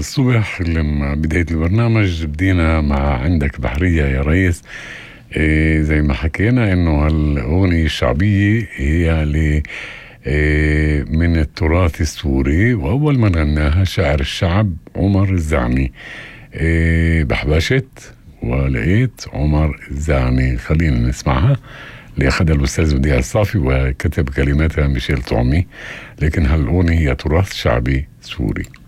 الصبح لما بداية البرنامج بدينا مع عندك بحرية يا ريس. زي ما حكينا انه هالأغنية الشعبية هي من التراث السوري، وأول من غناها شاعر الشعب عمر الزعني. بحبشت ولقيت عمر الزعني، خلينا نسمعها اللي أخذها الأستاذ وديع الصافي وكتب كلماتها ميشيل طعمي، لكن هالأغنية هي تراث شعبي سوري.